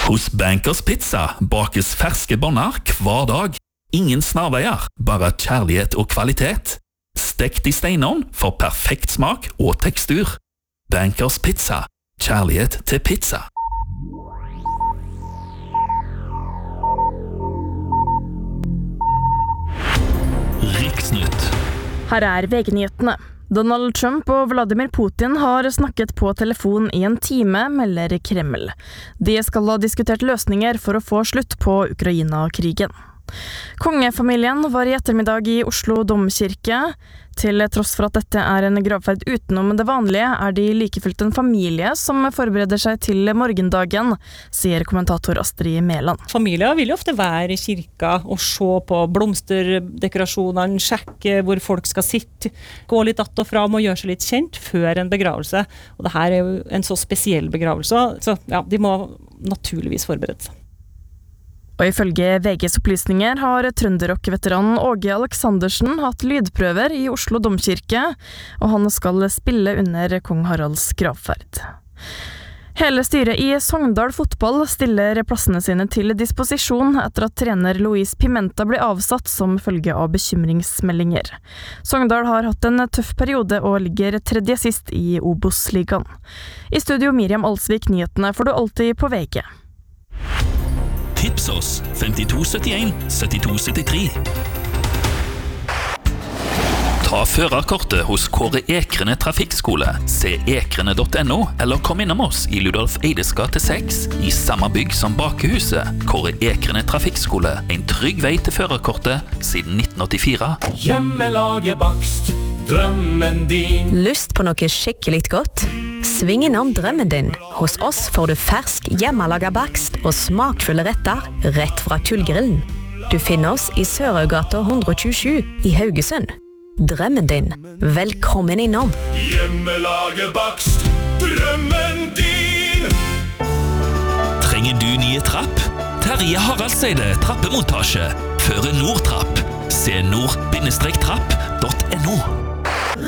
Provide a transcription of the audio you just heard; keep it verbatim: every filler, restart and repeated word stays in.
Hos Bankers Pizza bakes ferske bånder hver dag. Ingen snarveier, bare kjærlighet og kvalitet. Stekt i steinovn for perfekt smak og tekstur. Bankers Pizza. Kjærlighet til pizza. Riksnytt. Her er V G-nyhetene. Donald Trump og Vladimir Putin har snakket på telefon i en time, melder Kreml. De skal ha diskutert løsninger for å få slutt på Ukraina-krigen. Kongefamilien var i ettermiddag i Oslo domkirke. Til tross for at dette er en gravferd utenom det vanlige, er de likefullt en familie som forbereder seg til morgendagen, sier kommentator Astrid Mæland. Familier vil jo ofte være i kirka og se på blomsterdekorasjonene, sjekke hvor folk skal sitte, gå litt att og fram og gjøre seg litt kjent før en begravelse. Og dette er jo en så spesiell begravelse, så ja, de må naturligvis forberede seg. Og ifølge V G's opplysninger har trønderrock-veteranen Åge Aleksandersen hatt lydprøver i Oslo domkirke, og han skal spille under kong Haralds gravferd. Hele styret i Sogndal fotball stiller plassene sine til disposisjon etter at trener Louise Pimenta ble avsatt som følge av bekymringsmeldinger. Sogndal har hatt en tøff periode og ligger tredje sist i Obos-ligaen. I studio Miriam Alsvik, nyhetene får du alltid på V G. Tips oss femtito syttien syttito syttitre. Ta førerkortet hos Kåre Ekrene Trafikkskole. Se ekrene punktum no eller kom innom oss i Ludolf Eides gate seks i samme bygg som Bakehuset. Kåre Ekrene Trafikkskole, en trygg vei til førerkortet siden nitten åttifire. Hjemmelaget bakst, drømmen din. Lyst på noe skikkelig godt? Sving innom drømmen din. Hos oss får du fersk hjemmelaget bakst og smakfulle retter rett fra kullgrillen. Du finner oss i Sørøygata ett tjuesju i Haugesund. Drømmen din. Velkommen innom. Hjemmelaget bakst, drømmen din. Trenger du nye trapp? Terje Haraldseide trappemontasje. Føre Nordtrapp. Se nord trapp punktum no.